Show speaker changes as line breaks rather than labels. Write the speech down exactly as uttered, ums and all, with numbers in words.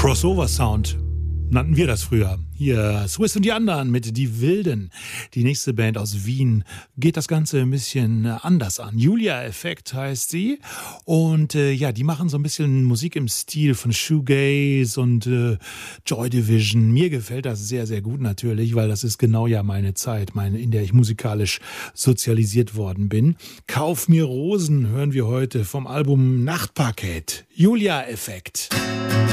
Crossover-Sound nannten wir das früher. Hier Swiss und die anderen mit Die Wilden. Die nächste Band aus Wien geht das Ganze ein bisschen anders an. Julia Effekt heißt sie. Und äh, ja, die machen so ein bisschen Musik im Stil von Shoegaze und äh, Joy Division. Mir gefällt das sehr, sehr gut natürlich, weil das ist genau ja meine Zeit, meine, in der ich musikalisch sozialisiert worden bin. Kauf mir Rosen hören wir heute vom Album Nachtparkett. Julia Effekt.